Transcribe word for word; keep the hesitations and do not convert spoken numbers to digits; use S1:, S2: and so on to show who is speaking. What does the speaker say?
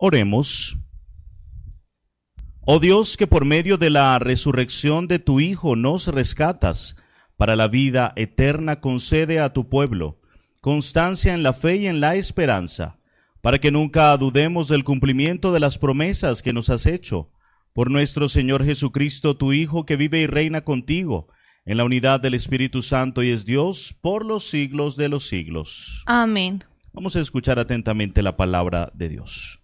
S1: Oremos. Oh Dios, que por medio de la resurrección de tu Hijo nos rescatas para la vida eterna, concede a tu pueblo constancia en la fe y en la esperanza, para que nunca dudemos del cumplimiento de las promesas que nos has hecho. Por nuestro Señor Jesucristo, tu Hijo, que vive y reina contigo en la unidad del Espíritu Santo y es Dios por los siglos de los siglos.
S2: Amén.
S1: Vamos a escuchar atentamente la palabra de Dios.